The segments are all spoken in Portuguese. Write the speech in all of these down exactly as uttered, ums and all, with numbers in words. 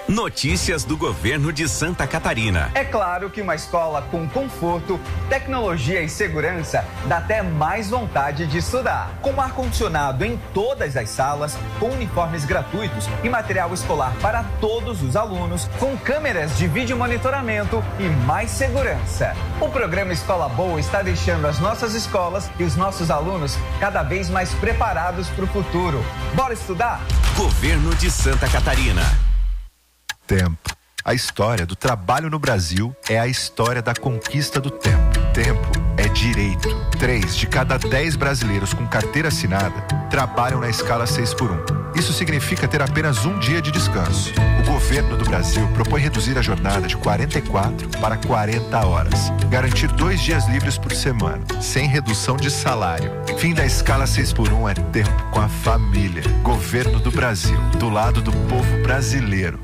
Notícias do governo de Santa Catarina. É claro que uma escola com conforto, tecnologia e segurança dá até mais vontade de estudar. Com ar-condicionado em todas as salas, com uniformes gratuitos e material escolar para todos os alunos, com câmeras de vídeo monitoramento e mais segurança. O programa Escola Boa está deixando as nossas escolas e os nossos alunos cada vez mais preparados para o futuro. Bora estudar? Governo de Santa Catarina. Tempo. A história do trabalho no Brasil é a história da conquista do tempo. Tempo é direito. Três de cada dez brasileiros com carteira assinada trabalham na escala seis por um. Isso significa ter apenas um dia de descanso. O governo do Brasil propõe reduzir a jornada de quarenta e quatro para quarenta horas. Garantir dois dias livres por semana, sem redução de salário. Fim da escala seis por um é tempo com a família. Governo do Brasil, do lado do povo brasileiro.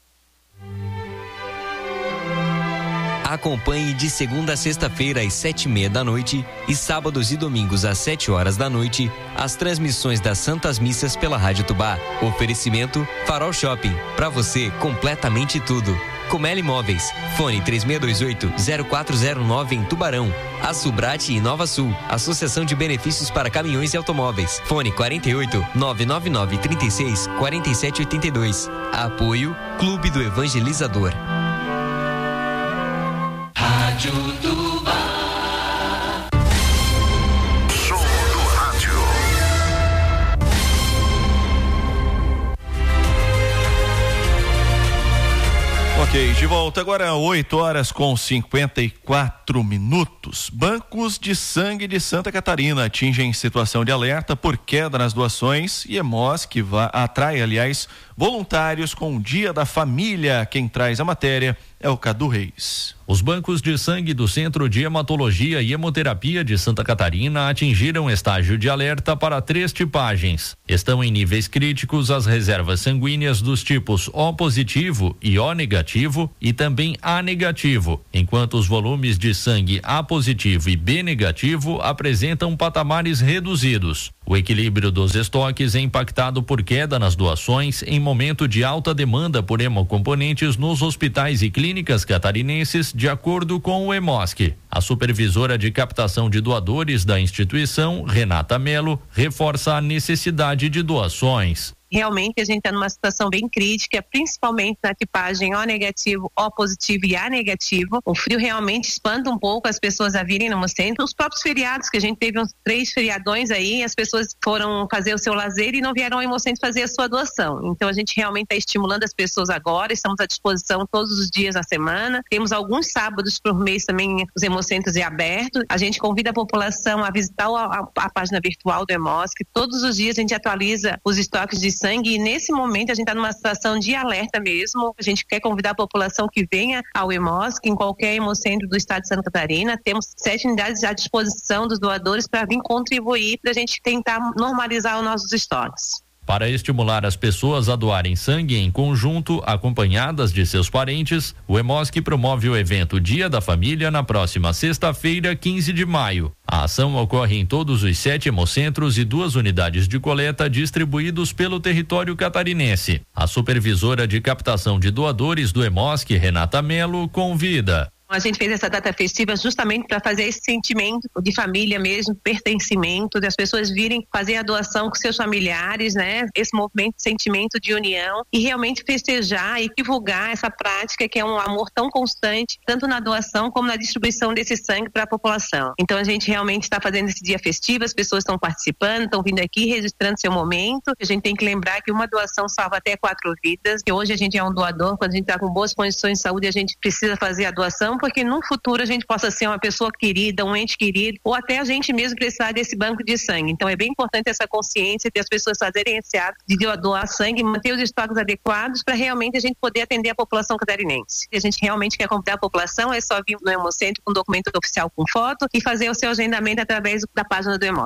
Acompanhe de segunda a sexta-feira às sete e meia da noite e sábados e domingos às sete horas da noite as transmissões das Santas Missas pela Rádio Tubá. Oferecimento Farol Shopping. Pra você, completamente tudo. Comeli Imóveis. Fone três seis dois oito, zero quatro zero nove em Tubarão. Açubrate e Nova Sul. Associação de Benefícios para Caminhões e Automóveis. Fone quarenta e oito, nove nove nove, trinta e seis, quarenta e sete oitenta e dois. Apoio Clube do Evangelizador. Rádio Tubá. Som do rádio. Ok, de volta agora oito horas com cinquenta e quatro minutos. Bancos de sangue de Santa Catarina atingem situação de alerta por queda nas doações e EMOSC que vai, atrai, aliás, voluntários com o Dia da Família. Quem traz a matéria é o Cadu Reis. Os bancos de sangue do Centro de Hematologia e Hemoterapia de Santa Catarina atingiram estágio de alerta para três tipagens. Estão em níveis críticos as reservas sanguíneas dos tipos O positivo e O negativo e também A negativo, enquanto os volumes de sangue A positivo e B negativo apresentam patamares reduzidos. O equilíbrio dos estoques é impactado por queda nas doações em momento de alta demanda por hemocomponentes nos hospitais e clínicas catarinenses, de acordo com o EMOSC. A supervisora de captação de doadores da instituição, Renata Melo, reforça a necessidade de doações. Realmente a gente está numa situação bem crítica, principalmente na tipagem O negativo, O positivo e A negativo. O frio realmente espanta um pouco as pessoas a virem no Hemocentro. Os próprios feriados, que a gente teve uns três feriadões aí, as pessoas foram fazer o seu lazer e não vieram ao Hemocentro fazer a sua doação. Então a gente realmente está estimulando as pessoas agora, estamos à disposição todos os dias na semana. Temos alguns sábados por mês também, os Hemocentros é aberto. A gente convida a população a visitar a, a, a página virtual do EMOSC. Todos os dias a gente atualiza os estoques de sangue e nesse momento a gente está numa situação de alerta mesmo. A gente quer convidar a população que venha ao EMOSC em qualquer hemocentro do estado de Santa Catarina. Temos sete unidades à disposição dos doadores para vir contribuir para a gente tentar normalizar os nossos estoques. Para estimular as pessoas a doarem sangue em conjunto, acompanhadas de seus parentes, o EMOSC promove o evento Dia da Família na próxima sexta-feira, quinze de maio. A ação ocorre em todos os sete hemocentros e duas unidades de coleta distribuídos pelo território catarinense. A supervisora de captação de doadores do EMOSC, Renata Melo, convida. A gente fez essa data festiva justamente para fazer esse sentimento de família mesmo, pertencimento, das pessoas virem fazer a doação com seus familiares, né? Esse movimento de sentimento de união e realmente festejar e divulgar essa prática que é um amor tão constante, tanto na doação como na distribuição desse sangue para a população. Então a gente realmente está fazendo esse dia festivo, as pessoas estão participando, estão vindo aqui registrando seu momento. A gente tem que lembrar que uma doação salva até quatro vidas, que hoje a gente é um doador, quando a gente está com boas condições de saúde, a gente precisa fazer a doação, porque no futuro a gente possa ser uma pessoa querida, um ente querido, ou até a gente mesmo precisar desse banco de sangue. Então é bem importante essa consciência de as pessoas fazerem esse ato de doar sangue, manter os estoques adequados para realmente a gente poder atender a população catarinense. Se a gente realmente quer convidar a população, é só vir no Hemocentro com documento oficial com foto e fazer o seu agendamento através da página do EMOSC.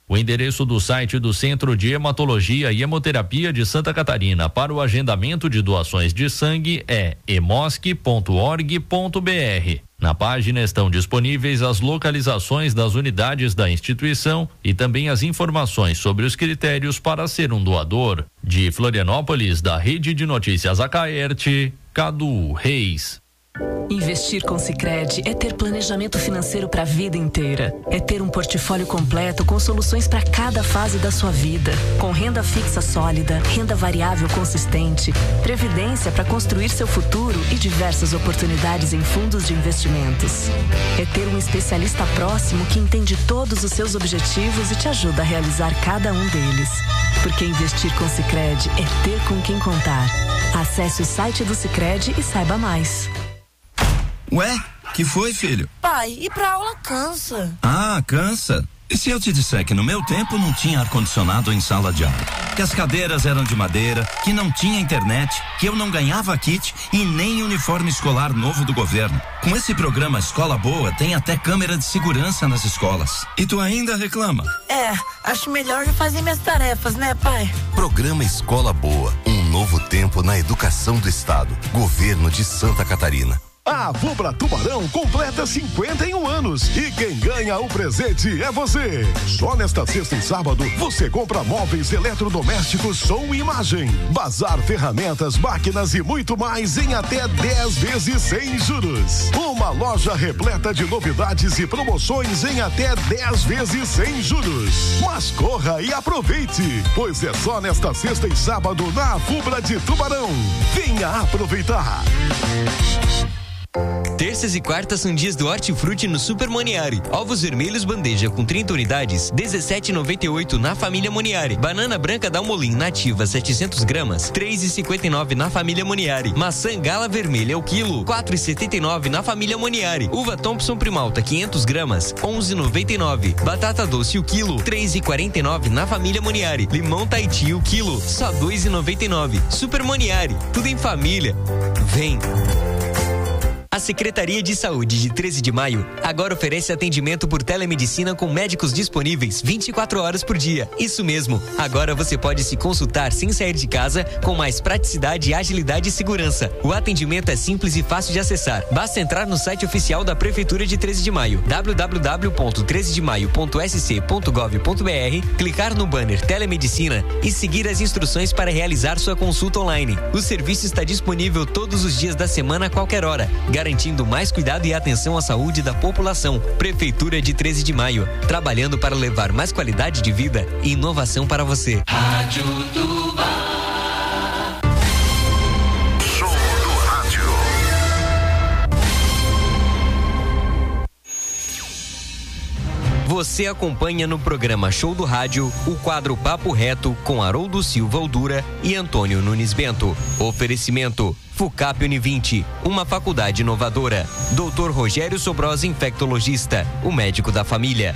O endereço do site do Centro de Hematologia e Hemoterapia de Santa Catarina para o agendamento de doações de sangue é hemosc ponto org ponto br. Na página estão disponíveis as localizações das unidades da instituição e também as informações sobre os critérios para ser um doador. De Florianópolis, da Rede de Notícias Acaerte, Cadu Reis. Investir com Sicredi é ter planejamento financeiro para a vida inteira. É ter um portfólio completo com soluções para cada fase da sua vida. Com renda fixa sólida, renda variável consistente, previdência para construir seu futuro e diversas oportunidades em fundos de investimentos. É ter um especialista próximo que entende todos os seus objetivos e te ajuda a realizar cada um deles. Porque investir com Sicredi é ter com quem contar. Acesse o site do Sicredi e saiba mais. Ué, que foi, filho? Pai, ir pra aula cansa. Ah, cansa? E se eu te disser que no meu tempo não tinha ar-condicionado em sala de aula? Que as cadeiras eram de madeira, que não tinha internet, que eu não ganhava kit e nem uniforme escolar novo do governo. Com esse programa Escola Boa, tem até câmera de segurança nas escolas. E tu ainda reclama? É, acho melhor já fazer minhas tarefas, né, pai? Programa Escola Boa, um novo tempo na educação do estado. Governo de Santa Catarina. A Fubra Tubarão completa cinquenta e um anos e quem ganha o presente é você. Só nesta sexta e sábado você compra móveis eletrodomésticos, som e imagem, bazar, ferramentas, máquinas e muito mais em até dez vezes sem juros. Uma loja repleta de novidades e promoções em até dez vezes sem juros. Mas corra e aproveite, pois é só nesta sexta e sábado na Fubra de Tubarão. Venha aproveitar. Terças e quartas são dias do Hortifruti no Super Moniari. Ovos vermelhos bandeja com trinta unidades, dezessete e noventa e oito na família Moniari. Banana branca Dalmolin nativa setecentos gramas, três e cinquenta e nove na família Moniari. Maçã gala vermelha o quilo, quatro e setenta e nove na família Moniari. Uva Thompson Primalta quinhentos gramas, onze e noventa e nove. Batata doce o quilo, três e quarenta e nove na família Moniari. Limão Tahiti o quilo, só dois e noventa e nove. Super Moniari, tudo em família. Vem! A Secretaria de Saúde de treze de maio agora oferece atendimento por telemedicina com médicos disponíveis vinte e quatro horas por dia. Isso mesmo, agora você pode se consultar sem sair de casa com mais praticidade, agilidade e segurança. O atendimento é simples e fácil de acessar. Basta entrar no site oficial da Prefeitura de treze de maio, w w w ponto treze de maio ponto s c ponto gov ponto b r, clicar no banner Telemedicina e seguir as instruções para realizar sua consulta online. O serviço está disponível todos os dias da semana a qualquer hora, garantindo mais cuidado e atenção à saúde da população. Prefeitura de treze de maio, trabalhando para levar mais qualidade de vida e inovação para você. Rádio Tuba. Show do rádio. Você acompanha no programa Show do Rádio o quadro Papo Reto com Haroldo Silva Aldura e Antônio Nunes Bento. Oferecimento Fucap Univinte, uma faculdade inovadora. doutor Rogério Sobrosa, infectologista, o médico da família.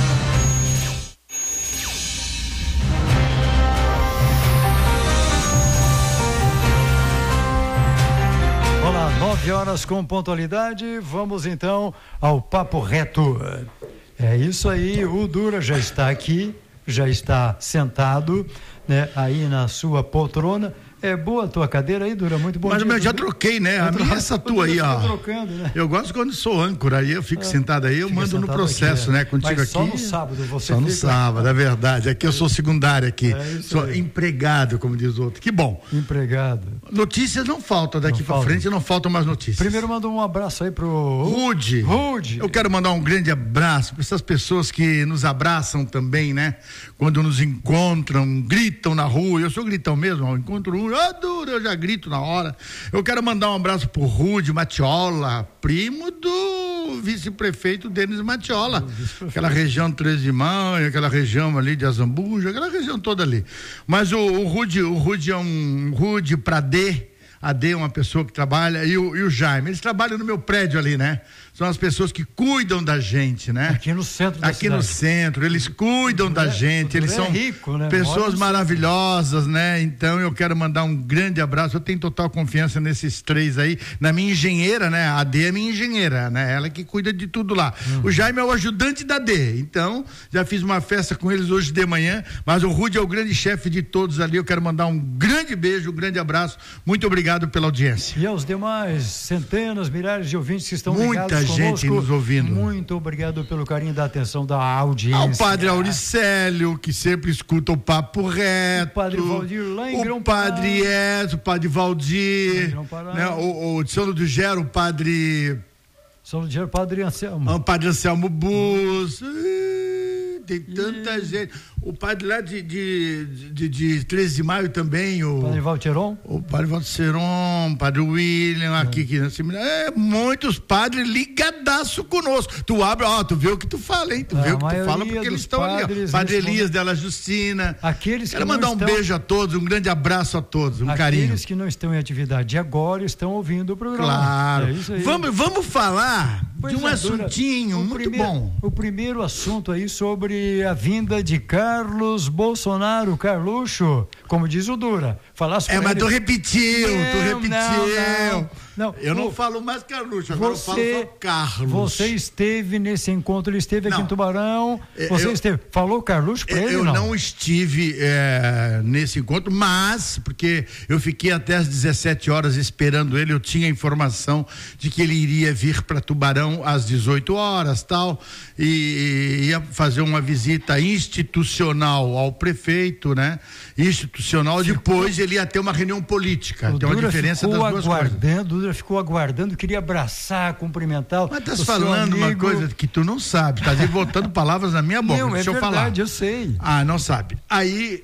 Olá, nove horas com pontualidade. Vamos então ao Papo Reto. É isso aí, o Dura já está aqui, já está sentado, né, aí na sua poltrona. É boa a tua cadeira aí, Dura? Muito bom. Mas dia, eu já Dura. troquei, né? A minha é essa tua aí, ó. Trocando, né? Eu gosto quando sou âncora, aí eu fico é. sentado aí, eu Fica mando no processo, aqui, né? Contigo Mas só aqui. no sábado você Só no fica... sábado, é verdade. Aqui eu sou secundário aqui. É sou aí. Empregado, como diz o outro. Que bom. Empregado. Notícias não faltam daqui para frente, não faltam mais notícias. Primeiro manda um abraço aí pro Rude. Rude. Eu quero mandar um grande abraço para essas pessoas que nos abraçam também, né? Quando nos encontram, gritam na rua. Eu sou gritão mesmo, ó, encontro um, ah, Dura, eu já grito na hora. Eu quero mandar um abraço pro Rude Matiola, primo do vice-prefeito Denis Matiola, aquela região treze de maio, aquela região ali de Azambuja, aquela região toda ali. Mas o, o Rude, o Rude é um Rude Pradê, A D é uma pessoa que trabalha, e o, e o Jaime, eles trabalham no meu prédio ali, né? São as pessoas que cuidam da gente, né? Aqui no centro da Aqui cidade. no centro, eles cuidam da é, gente, eles é são rico, né? pessoas Mora maravilhosas, né? Então eu quero mandar um grande abraço, eu tenho total confiança nesses três aí, na minha engenheira, né? A D é minha engenheira, né? Ela que cuida de tudo lá. Uhum. O Jaime é o ajudante da D, então já fiz uma festa com eles hoje de manhã, mas o Rude é o grande chefe de todos ali, eu quero mandar um grande beijo, um grande abraço, muito obrigado pela audiência. E aos demais centenas, milhares de ouvintes que estão Muita ligados gente conosco, nos ouvindo. Muito obrigado pelo carinho da atenção da audiência. Ao padre Auricélio, que sempre escuta o papo reto. O padre Valdir lá em O padre Edson, o padre Valdir, né? o, o de São Luís do Gero, o padre... São Luís do Gero, o padre Anselmo. O padre Anselmo Bus. Tem tanta gente. O padre lá de, de, de, de treze de maio também. O padre Valteron. O padre Valteron, o padre William, é. aqui, que assim, é, muitos padres ligadaço conosco. Tu abre, ó, tu vê o que tu fala, hein? Tu a vê o que tu fala, porque eles estão ali, ó. Padre Elias dela Justina. Aqueles Quero que mandar não um estão... beijo a todos, um grande abraço a todos, um Aqueles carinho. Aqueles que não estão em atividade agora estão ouvindo o programa. Claro. É isso aí. Vamos, vamos falar pois de um é, assuntinho Dura, muito primeiro, bom. O primeiro assunto aí sobre a vinda de Carlos Bolsonaro, Carluxo, como diz o Dura. Falasse é, mas ele... tu repetiu, não, tu repetiu. Não, não, não. Eu não o... falo mais Carluxo, agora você, eu falo só Carlos. Você esteve nesse encontro, ele esteve aqui não. em Tubarão, você eu, esteve, falou Carluxo pra ele, eu não? Eu não estive é, nesse encontro, mas, porque eu fiquei até às dezessete horas esperando ele, eu tinha informação de que ele iria vir para Tubarão às dezoito horas, tal, e, e ia fazer uma visita institucional ao prefeito, né? Institucional, ficou, depois ele ia ter uma reunião política. Tem uma diferença das duas coisas. O Dura ficou aguardando, queria abraçar, cumprimentar. Mas estás falando uma coisa que tu não sabe, estás voltando palavras na minha boca. Não, deixa é eu verdade, falar. eu sei. Ah, não sabe. Aí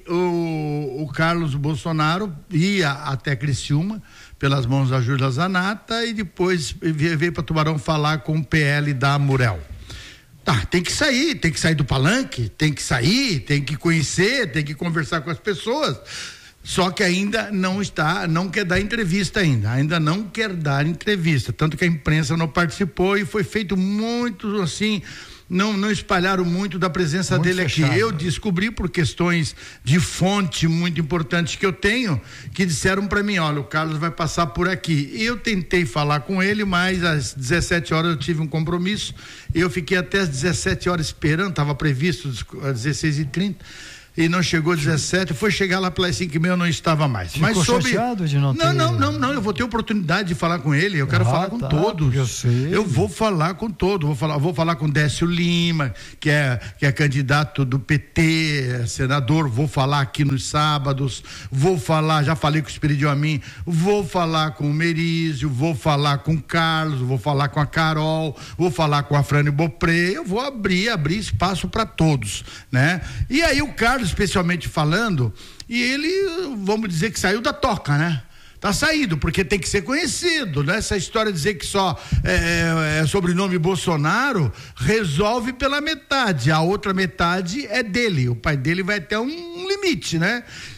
o, o Carlos Bolsonaro ia até Criciúma pelas mãos da Júlia Zanata e depois veio para Tubarão falar com o P L da Amurel. Tá, tem que sair, tem que sair do palanque, tem que sair, tem que conhecer, tem que conversar com as pessoas. Só que ainda não está, não quer dar entrevista ainda, ainda não quer dar entrevista, tanto que a imprensa não participou e foi feito muito assim, não, não espalharam muito da presença muito dele fechado. Aqui. Eu descobri por questões de fonte muito importantes que eu tenho, que disseram para mim, olha, o Carlos vai passar por aqui. E eu tentei falar com ele, mas às dezessete horas eu tive um compromisso, eu fiquei até às dezessete horas esperando, estava previsto às dezesseis e trinta. E não chegou às dezessete, foi chegar lá pelas cinco e meia, eu não estava mais. Ficou mas sobre... chateado de não, não ter... Não, não, não, eu vou ter oportunidade de falar com ele, eu quero ah, falar com tá, todos. Eu sei. Eu vou falar com todos, vou falar, vou falar com Décio Lima, que é, que é candidato do P T, senador, vou falar aqui nos sábados, vou falar, já falei com o Espírito Amin, vou falar com o Merizio, vou falar com o Carlos, vou falar com a Carol, vou falar com a Frane Bopré, eu vou abrir, abrir espaço para todos, né? E aí o Carlos, especialmente falando, e ele, vamos dizer que saiu da toca, né? Tá saído, porque tem que ser conhecido, né? Essa história de dizer que só é, é sobrenome Bolsonaro resolve pela metade, a outra metade é dele, o pai dele vai até um limite, né?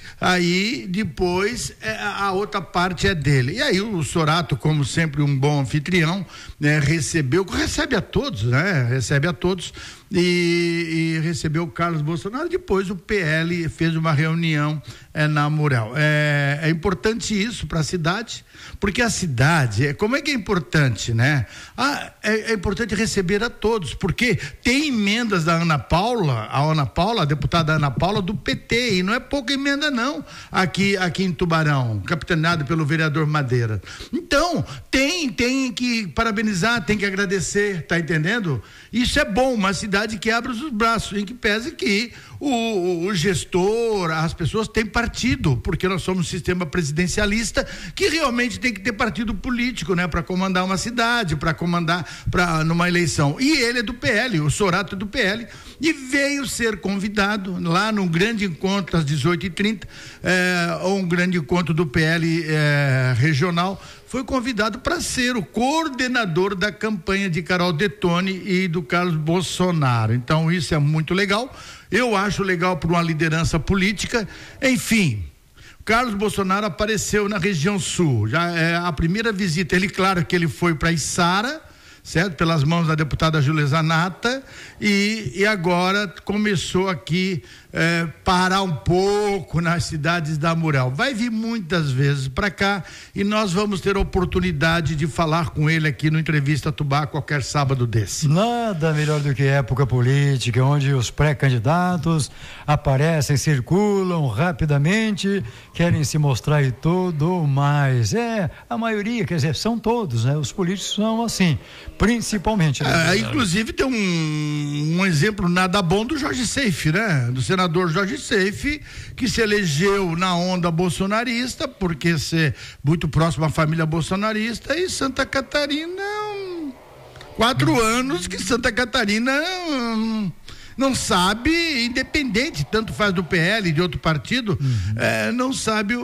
Aí depois é, a outra parte é dele. E aí o Sorato, como sempre um bom anfitrião, né, recebeu, recebe a todos, né? Recebe a todos e, e recebeu o Carlos Bolsonaro. Depois o P L fez uma reunião é, na Amurel. É, é importante isso para a cidade, porque a cidade, é, como é que é importante, né? Ah, é, é importante receber a todos, porque tem emendas da Ana Paula, a Ana Paula, a deputada Ana Paula do P T, e não é pouca emenda não, aqui, aqui em Tubarão, capitaneado pelo vereador Madeira. Então, tem, tem que parabenizar, tem que agradecer, tá entendendo? Isso é bom, uma cidade que abre os braços, em que pese que o, o, o gestor, as pessoas têm partido, porque nós somos um sistema presidencialista que realmente tem que ter partido político, né, para comandar uma cidade, para comandar para numa eleição. E ele é do P L, o Sorato é do P L, e veio ser convidado lá num grande encontro às dezoito e trinta, é, ou um grande encontro do P L é, regional. Foi convidado para ser o coordenador da campanha de Carol Detone e do Carlos Bolsonaro. Então isso é muito legal. Eu acho legal para uma liderança política. Enfim, Carlos Bolsonaro apareceu na região sul. Já é a primeira visita, ele, claro que ele foi para Içara, certo? Pelas mãos da deputada Júlia Zanata, e, e agora começou aqui é, parar um pouco nas cidades da Mural. Vai vir muitas vezes para cá e nós vamos ter a oportunidade de falar com ele aqui no Entrevista Tubá qualquer sábado desse. Nada melhor do que época política, onde os pré-candidatos aparecem, circulam rapidamente, querem se mostrar e tudo mais. É, a maioria, quer dizer, são todos, né? Os políticos são assim, principalmente. Né? É, inclusive tem um, um exemplo nada bom do Jorge Seife, né? Do senador Jorge Seife, que se elegeu na onda bolsonarista, porque ser muito próximo à família bolsonarista, e Santa Catarina, quatro anos que Santa Catarina hum, não sabe, independente, tanto faz do P L, de outro partido, uhum. é, não sabe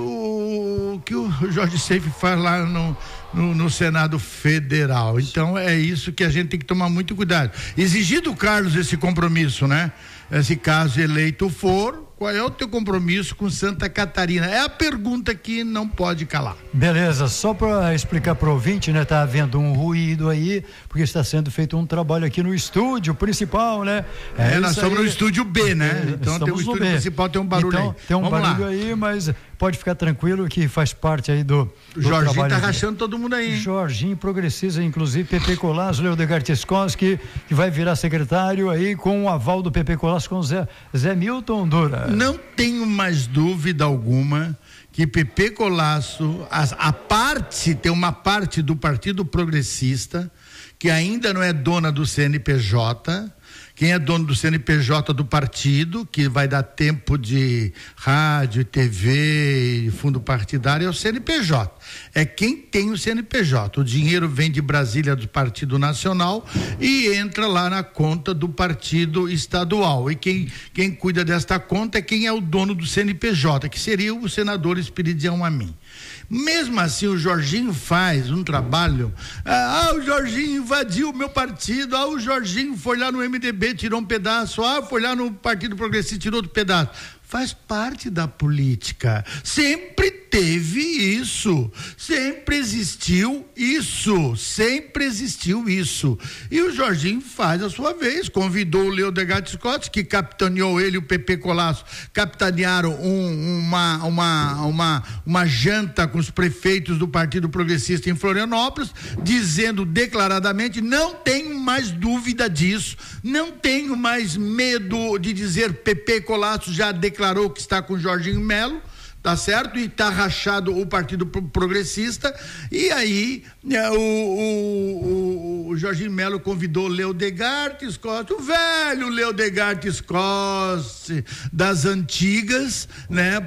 o, o que o Jorge Seife faz lá no, no, no Senado Federal. Então é isso que a gente tem que tomar muito cuidado. Exigir do Carlos esse compromisso, né? Se caso eleito for, qual é o teu compromisso com Santa Catarina? É a pergunta que não pode calar. Beleza, só para explicar para o ouvinte, né? Tá havendo um ruído aí, porque está sendo feito um trabalho aqui no estúdio principal, né? É, é nós estamos no estúdio B, né? É, então tem o estúdio principal, tem um barulho então, aí. Tem um Vamos barulho lá. aí, mas pode ficar tranquilo que faz parte aí do, do o Jorginho trabalho. tá aqui. rachando todo mundo aí. Jorginho progressista, inclusive P P Colasso, Leodegar Tiscoski, que vai virar secretário aí com o aval do P P Colasso com Zé, Zé Milton Dura. Não tenho mais dúvida alguma que P P Colasso, a, a parte, tem uma parte do Partido Progressista que ainda não é dona do C N P J. Quem é dono do C N P J do partido, que vai dar tempo de rádio, T V e fundo partidário, é o C N P J. É quem tem o C N P J. O dinheiro vem de Brasília do Partido Nacional e entra lá na conta do Partido Estadual. E quem, quem cuida desta conta é quem é o dono do C N P J, que seria o senador Espiridião Amin. Mesmo assim, o Jorginho faz um trabalho. Ah, o Jorginho invadiu o meu partido. Ah, o Jorginho foi lá no M D B, tirou um pedaço. Ah, foi lá no Partido Progressista, tirou outro pedaço. Faz parte da política. Sempre teve isso. Sempre existiu isso. Sempre existiu isso. E o Jorginho faz a sua vez. Convidou o Leodegar Scott, que capitaneou ele e o P P Colasso, capitanearam um, uma, uma, uma, uma janta com os prefeitos do Partido Progressista em Florianópolis, dizendo declaradamente: não tenho mais dúvida disso, não tenho mais medo de dizer P P Colasso já declarou que está com Jorginho Melo, tá certo? E tá rachado o Partido Progressista. E aí né, o, o, o, o Jorginho Melo convidou Leodegar Tiscoski, o velho Leodegar Tiscoski das antigas, né?